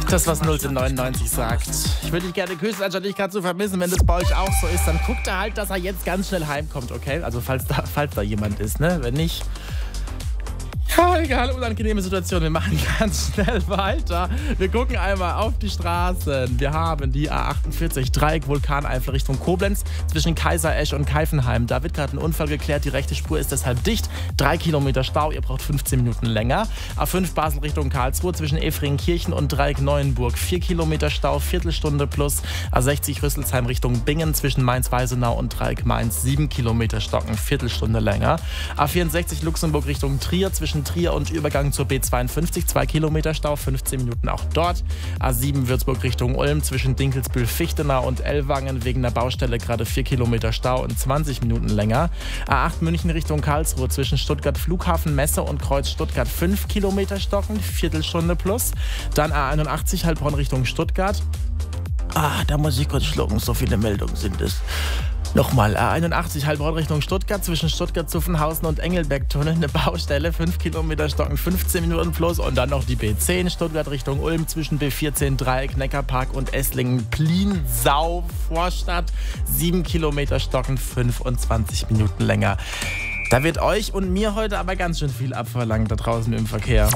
Das, was 099 sagt. Ich würde dich gerne küssen, anstatt dich gerade zu vermissen. Wenn das bei euch auch so ist, dann guckt er halt, dass er jetzt ganz schnell heimkommt, okay? Also falls da jemand ist, ne? Wenn nicht... Ja, egal, unangenehme Situation. Wir machen ganz schnell weiter. Wir gucken einmal auf die Straßen. Wir haben die A48, Dreieck Vulkaneifel Richtung Koblenz zwischen Kaiser-Esch und Keifenheim. Da wird gerade ein Unfall geklärt. Die rechte Spur ist deshalb dicht. 3 Kilometer Stau. Ihr braucht 15 Minuten länger. A5 Basel Richtung Karlsruhe zwischen Efringkirchen und Dreieck Neuenburg. 4 Kilometer Stau, Viertelstunde plus. A60 Rüsselsheim Richtung Bingen zwischen Mainz-Weisenau und Dreieck Mainz. 7 Kilometer Stocken, Viertelstunde länger. A64 Luxemburg Richtung Trier zwischen Trier und Übergang zur B52, 2 Kilometer Stau, 15 Minuten auch dort. A7 Würzburg Richtung Ulm zwischen Dinkelsbühl-Fichtenau und Ellwangen wegen der Baustelle gerade 4 Kilometer Stau und 20 Minuten länger. A8 München Richtung Karlsruhe zwischen Stuttgart Flughafen Messe und Kreuz Stuttgart 5 Kilometer Stocken, Viertelstunde plus. Dann A81 Heilbronn Richtung Stuttgart. Da muss ich kurz schlucken, so viele Meldungen sind es. Nochmal, A81 Heilbronn Richtung Stuttgart, zwischen Stuttgart-Zuffenhausen und Engelberg-Tunnel, eine Baustelle, 5 Kilometer Stocken, 15 Minuten plus. Und dann noch die B10 Stuttgart Richtung Ulm, zwischen B14 Dreieck, Neckarpark und Esslingen, Pliensau, Vorstadt, 7 Kilometer Stocken, 25 Minuten länger. Da wird euch und mir heute aber ganz schön viel abverlangt da draußen im Verkehr.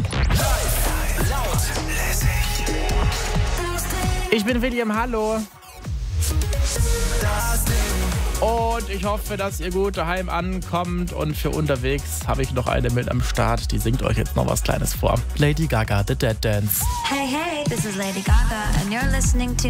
Ich bin William, hallo. Und ich hoffe, dass ihr gut daheim ankommt. Und für unterwegs habe ich noch eine mit am Start. Die singt euch jetzt noch was Kleines vor. Lady Gaga, The Dead Dance. Hey, hey, this is Lady Gaga and you're listening to